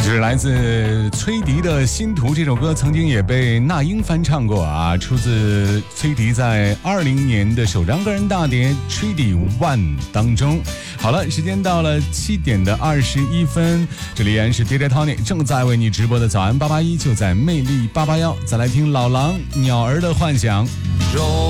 是来自崔迪的《星途》这首歌，曾经也被那英翻唱过啊，出自崔迪在2020年的首张个人大碟《Treaty One》当中。好了，时间到了7:21，这里依然是 DJ Tony 正在为你直播的早安881，就在魅力881。再来听老狼鸟儿的幻想。